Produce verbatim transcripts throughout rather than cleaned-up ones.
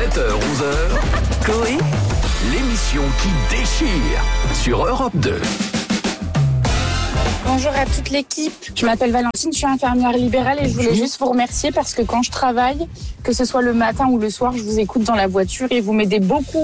sept heures onze heures, Coé, l'émission qui déchire sur Europe deux. Bonjour à toute l'équipe, je m'appelle Valentine, je suis infirmière libérale et je voulais juste vous remercier parce que quand je travaille, que ce soit le matin ou le soir, je vous écoute dans la voiture et vous m'aidez beaucoup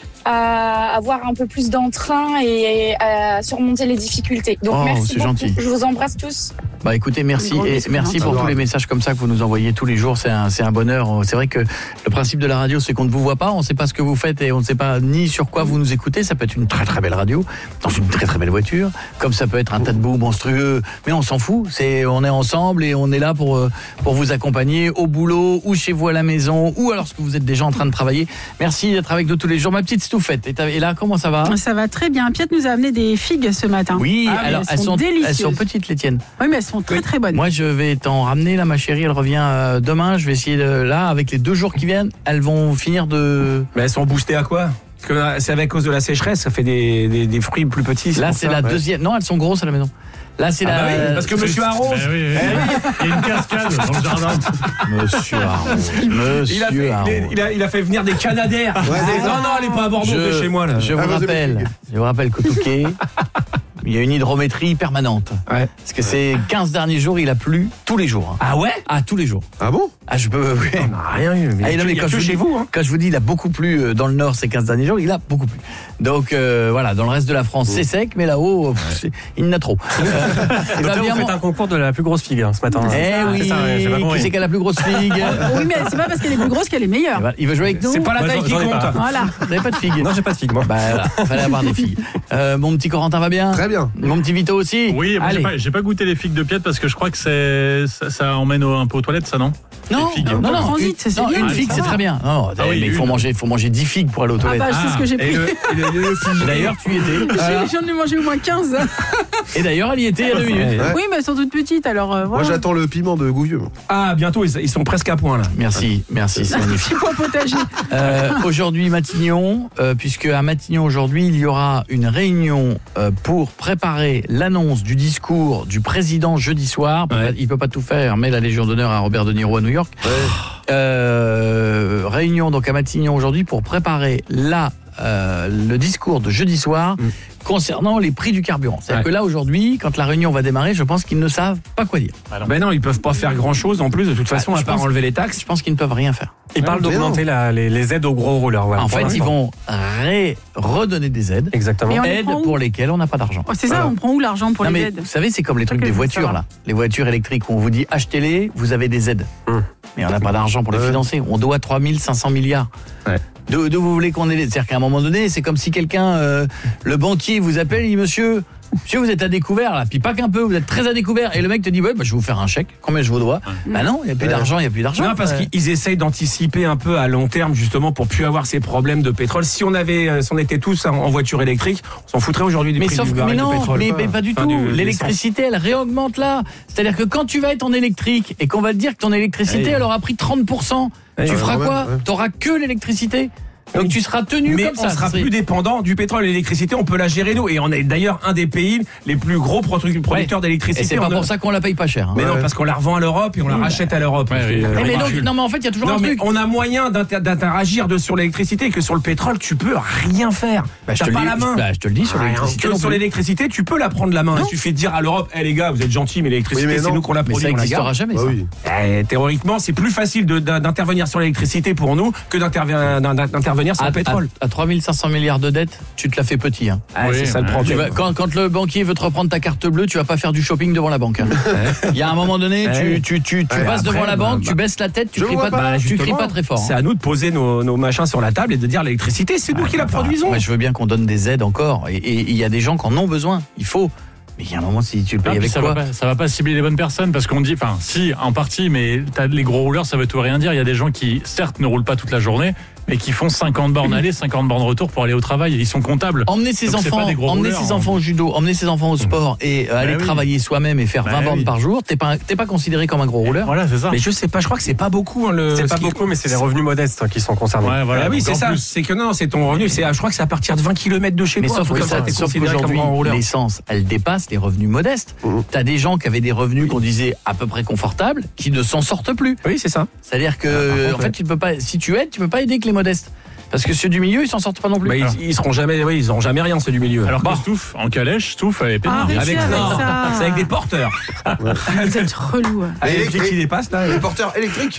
à avoir un peu plus d'entrain et à surmonter les difficultés. Donc oh, merci c'est beaucoup, gentil. Je vous embrasse tous. Bah écoutez, merci et merci pour tous les messages comme ça que vous nous envoyez tous les jours, c'est un, c'est un bonheur. C'est vrai que le principe de la radio, c'est qu'on ne vous voit pas, on ne sait pas ce que vous faites et on ne sait pas ni sur quoi vous nous écoutez. Ça peut être une très très belle radio, dans une très très belle voiture, comme ça peut être un tas de boue monstrueux, mais on s'en fout, c'est, on est ensemble et on est là pour, pour vous accompagner au boulot, ou chez vous à la maison, ou alors que vous êtes déjà en train de travailler. Merci d'être avec nous tous les jours. Ma petite Stouffette, et là, comment ça va ? Ça va très bien. Piet nous a amené des figues ce matin. Oui, ah, alors elles, elles sont, sont, délicieuses. Elles sont petites les tiennes. Oui, mais elles sont très très bonnes. Moi, je vais t'en ramener là, ma chérie. Elle revient euh, demain. Je vais essayer de, là, avec les deux jours qui viennent, elles vont finir de. Mais elles sont boostées à quoi ? Parce que c'est avec cause de la sécheresse, ça fait des, des, des fruits plus petits. Là, c'est, c'est la ouais. deuxième. Non, elles sont grosses à la maison. Là, c'est ah la. Bah oui, parce que Monsieur Arrose. Eh oui, oui. Eh, il y a une cascade dans le jardin. Monsieur Arrose. Monsieur il a, fait, Arrose. Il, a, il a fait venir des Canadaires. Ouais. Non, non, elle n'est pas à Bordeaux, je, chez moi. Là. Je vous ah, rappelle, je vous rappelle qu'au Touquet, il y a une hydrométrie permanente. Ouais. Parce que ces quinze derniers jours, il a plu tous les jours. Hein. Ah ouais ? Ah, tous les jours. Ah bon ? Ah, je peux. Oui. On n'a rien eu. Mais ah, non, mais quand, je vous chez dis, vous, hein. quand je vous dis, il a beaucoup plu dans le nord ces quinze derniers jours, il a beaucoup plu. Donc, euh, voilà, dans le reste de la France, oh. c'est sec, mais là-haut, pff, il en a trop. Euh, Donc là, vous faites un concours de la plus grosse figue hein, ce matin. Eh ah, oui, c'est ça, ouais, j'ai pas compris. Qui c'est qui a la plus grosse figue ? Oui, mais c'est pas parce qu'elle est plus grosse qu'elle est meilleure. Il va jouer avec nous. C'est pas la taille qui compte. Voilà. Vous n'avez pas de figue ? Non, j'ai pas de figue, moi. Bah, voilà, fallait avoir des figues. Euh, mon petit Corentin va bien ? Très bien. Mon petit Vito aussi ? Oui, moi, j'ai, pas, j'ai pas goûté les figues de Piet parce que je crois que c'est, ça, ça emmène un peu aux toilettes, ça, non ? Non, non, non, transit, une, c'est non, bien, une figue, c'est très bien. Non, ah oui, mais il faut manger, faut manger dix figues pour aller aux toilettes. Ah bah, je sais ce que j'ai pris. Et le, et le, le figue. D'ailleurs, tu y étais. Voilà. J'en ai mangé au moins quinze. Et d'ailleurs, elle y était il y a deux minutes. Ouais. Oui, mais elles sont toutes petites, alors euh, voilà. Moi, j'attends le piment de Gouvieux. Ah, bientôt, ils, ils sont presque à point, là. Merci, merci, c'est magnifique. Petit pois potager. Euh, aujourd'hui, Matignon, euh, puisque à Matignon, aujourd'hui, il y aura une réunion euh, pour préparer l'annonce du discours du président jeudi soir. Ouais. Il peut pas tout faire, mais la Légion d'honneur à Robert De Niro à New York. Ouais. Euh, réunion donc à Matignon aujourd'hui pour préparer la, euh, le discours de jeudi soir mmh. concernant les prix du carburant. C'est-à-dire ouais. que là aujourd'hui, quand la réunion va démarrer, je pense qu'ils ne savent pas quoi dire. Ah non. Ben non, ils peuvent pas faire grand-chose en plus de toute façon, ah, à part enlever les taxes. Je pense qu'ils ne peuvent rien faire. Ils parlent d'augmenter la, les, les aides aux gros rouleurs. Voilà, en fait, ils vont ré- redonner des aides. Exactement. Aides pour lesquelles on n'a pas d'argent. Oh, c'est ça, voilà. On prend où l'argent pour non, les mais aides ? Vous savez, c'est comme les trucs des voitures là. Les voitures électriques où on vous dit achetez-les, vous avez des aides. Hum. Mais on n'a pas d'argent pour les financer. On doit trois mille cinq cents milliards. Ouais. D'où, d'où vous voulez qu'on ait... C'est-à-dire qu'à un moment donné, c'est comme si quelqu'un, euh, le banquier vous appelle, il dit monsieur, monsieur, vous êtes à découvert là, puis pas qu'un peu, vous êtes très à découvert. Et le mec te dit ouais, bah, je vais vous faire un chèque, combien je vous dois ? Mmh. Bah non, il n'y a plus ouais. d'argent, il n'y a plus d'argent. Non, parce ouais. qu'ils essayent d'anticiper un peu à long terme justement pour plus avoir ces problèmes de pétrole. Si on avait, si on était tous en voiture électrique, on s'en foutrait aujourd'hui du mais prix sauf du que, baril mais non, de pétrole. Mais, mais pas du enfin, tout. Du, L'électricité, elle réaugmente là. C'est-à-dire que quand tu vas être en électrique et qu'on va te dire que ton électricité, ouais. elle aura pris trente pour cent, ouais, tu ouais, feras ouais, quoi ouais. T'auras que l'électricité. Donc tu seras tenu mais comme ça. Mais on sera plus dépendant du pétrole et de l'électricité, on peut la gérer nous. Et on est d'ailleurs un des pays les plus gros producteurs ouais. d'électricité. Et c'est pas pour ça qu'on la paye pas cher. Hein. Mais ouais. non, parce qu'on la revend à l'Europe et on la oui, rachète à l'Europe. Ouais, oui, mais donc, non mais en fait il y a toujours non, un mais truc. On a moyen d'inter- d'interagir de, sur l'électricité que sur le pétrole, tu peux rien faire. Bah, T'as pas dis, la main. Bah, je te le dis sur l'électricité. Que sur l'électricité, tu peux la prendre la main. Il suffit de dire à l'Europe, hé les gars, vous êtes gentils, mais l'électricité c'est nous qu'on la produit. Mais ça n'existera jamais ça. Théoriquement, c'est plus facile d'intervenir sur l'électricité pour nous que d'intervenir sur le pétrole. À trois mille cinq cents milliards de dettes, tu te la fais petit. Hein. Ah, oui, c'est ça le problème. Vas, quand, quand le banquier veut te reprendre ta carte bleue, tu vas pas faire du shopping devant la banque. Hein. Il y a un moment donné, tu, tu, tu, tu ouais, passes après, devant la banque, bah, tu baisses la tête, tu cries pas, pas, tu cries pas très fort. C'est à nous de poser nos, nos machins sur la table et de dire l'électricité, c'est nous ah, qui la bah, produisons. Moi, je veux bien qu'on donne des aides encore. Et il y a des gens qui en ont besoin. Il faut. Mais il y a un moment, si tu le payes ah, avec ça quoi va pas, ça va pas cibler les bonnes personnes parce qu'on dit, enfin, si, en partie, mais t'as les gros rouleurs, ça veut tout rien dire. Il y a des gens qui, certes, ne roulent pas toute la journée, mais qui font cinquante bornes aller, cinquante bornes retour pour aller au travail. Ils sont comptables. Emmener ses donc enfants, emmener ses enfants au judo, emmener ses enfants au sport et euh, aller bah oui. travailler soi-même et faire bah vingt oui. bornes par jour, t'es pas, t'es pas considéré comme un gros rouleur. Voilà, c'est ça. Mais je sais pas, je crois que c'est pas beaucoup. Hein, le... C'est pas beaucoup, mais c'est les revenus modestes qui sont concernés. Ouais, voilà. Ah oui, c'est ça. Plus. C'est que non, c'est ton revenu. C'est, je crois que c'est à partir de vingt kilomètres de chez mais toi. Sauf que ça, t'es considéré comme un rouleur. L'essence, elle dépasse les revenus modestes. Mmh. Tu as des gens qui avaient des revenus qu'on disait à peu près confortables, qui ne s'en sortent plus. Oui, c'est ça. C'est-à-dire que, ah, contre, en fait, ouais. tu ne peux pas, si tu aides, tu ne peux pas aider que les modestes. Parce que ceux du milieu, ils s'en sortent pas non plus. Bah, ils, ils seront jamais, oui, ils auront jamais rien, ceux du milieu. Alors bah. que Stouff, en calèche, Stouff avait pénard. Ah, avec, avec non, ça. C'est avec des porteurs. Ouais. Vous êtes relou. Avec les pieds qui dépassent, là. Les porteurs électriques.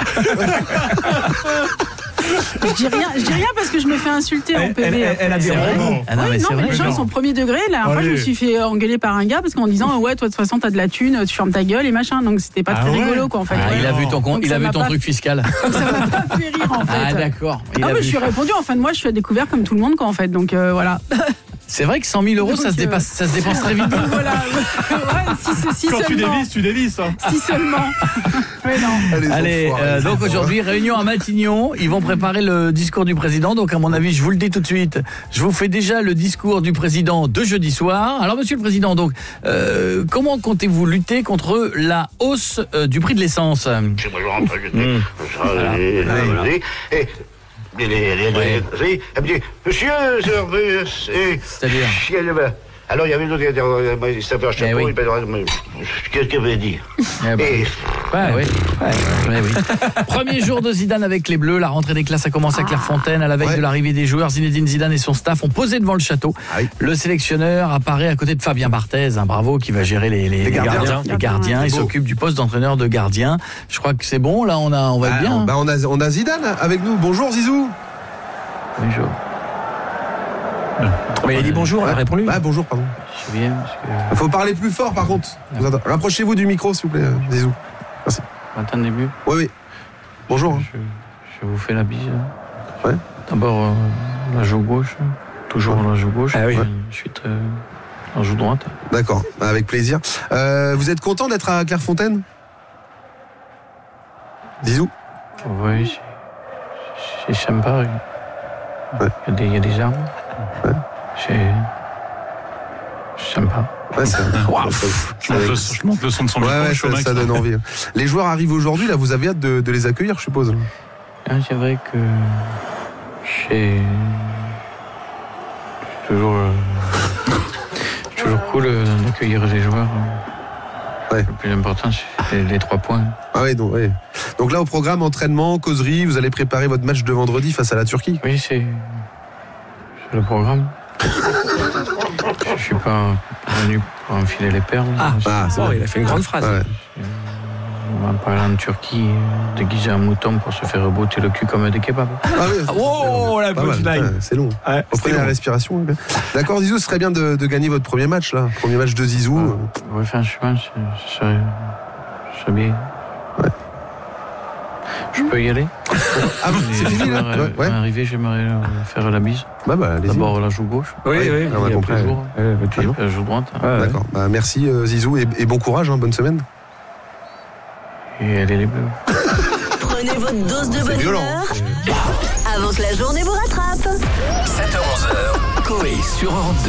Je dis rien, je dis rien parce que je me fais insulter elle, en P V. Elle, elle, elle a des raisons. Ah non, oui, mais, non, mais vrai, les gens ils sont premier degré. La dernière fois, je me suis fait engueuler par un gars parce qu'en disant ouais, toi de toute façon t'as de la thune, tu fermes ta gueule et machin. Donc c'était pas ah très ouais. rigolo quoi en fait. Ah, ouais. Il a vu ton compte, il a vu ton pas... truc fiscal. Donc ça m'a pas fait rire en fait. Ah d'accord. Ah mais je suis répondu. En fin de mois, je suis à découvert comme tout le monde quoi en fait. Donc euh, voilà. C'est vrai que cent mille euros, donc, ça, se dépasse, ça se dépense très vite. Voilà. Ouais, si, si Quand seulement. tu dévisses, tu dévisses. Hein. Si seulement. Mais non. Allez, Allez euh, donc aujourd'hui, réunion à Matignon. Ils vont préparer le discours du président. Donc à mon avis, je vous le dis tout de suite, je vous fais déjà le discours du président de jeudi soir. Alors monsieur le président, donc euh, comment comptez-vous lutter contre la hausse euh, du prix de l'essence? C'est moi, je rentre, je dis. Voilà. Et Les, les, les, ouais. les, les, monsieur, c'est-à-dire alors il y avait d'autres il s'appelait un chapeau, oui. Qu'est-ce qu'il veut dire eh ben. Et... ouais, ouais. Ouais, ouais, oui. Premier jour de Zidane avec les Bleus, la rentrée des classes a commencé à Clairefontaine à la veille ouais. de l'arrivée des joueurs. Zinedine Zidane et son staff ont posé devant le château. Ah oui. Le sélectionneur apparaît à côté de Fabien Barthez, un bravo qui va gérer les, les, les, les gardiens. gardiens. Les gardiens, il s'occupe du poste d'entraîneur de gardien. Je crois que c'est bon, là on a on va ah, bien. Bah on a on a Zidane avec nous. Bonjour Zizou. Bonjour. Mais il a dit bonjour, elle a répondu. Ah bonjour, pardon. Je viens parce que... Faut parler plus fort par contre. Ouais. Rapprochez-vous du micro s'il vous plaît, Zizou. Merci. Vous entendez mieux ? Oui, oui. Bonjour. Je, je vous fais la bise. Ouais. D'abord euh, la joue gauche, toujours ouais. la joue gauche. Ah oui. Ouais. Ensuite euh, la joue droite. D'accord, avec plaisir. Euh, vous êtes content d'être à Clairefontaine ? Zizou ? Oui, c'est, c'est sympa. Ouais. Il, y a des, il y a des arbres. Ouais. C'est, c'est sympa. Ouais, c'est wow. Je, monte le, je monte le son de son ouais, micro. Ouais, ça, ça donne envie. Les joueurs arrivent aujourd'hui, là, vous avez hâte de, de les accueillir, je suppose. Ah, c'est vrai que c'est, c'est toujours, euh... c'est toujours cool d'accueillir les joueurs. Ouais. Le plus important, c'est les trois points. Ah oui, donc, oui. Donc là, au programme, entraînement, causerie, vous allez préparer votre match de vendredi face à la Turquie. Oui, c'est, c'est le programme. Je ne suis pas venu pour enfiler les perles. Ah, ah c'est bon, il a fait une grande phrase. Ouais. On va parler en Turquie, déguisé en mouton pour se faire botter le cul comme des kebabs. Ah oui, oh, la punchline. C'est long. Ouais, Reprenez la respiration. D'accord, Zizou, ce serait bien de, de gagner votre premier match, là. Premier match de Zizou. Ah, oui, franchement, ce serait, ce serait bien. Ouais. Je peux y aller? Ah, c'est fini, là? Ouais, ouais. Arrivé, j'aimerais faire la bise. Bah, bah, d'abord la joue gauche. Oui, oui, oui. On a compris. Toujours, ouais, toujours. La joue droite. Ah, ouais. D'accord. Bah, merci, euh, Zizou, et, et bon courage, hein, bonne semaine. Et elle est les bleus. Prenez votre dose de bonne humeur avant que la journée vous rattrape. sept heures onze, Coé sur Europe deux.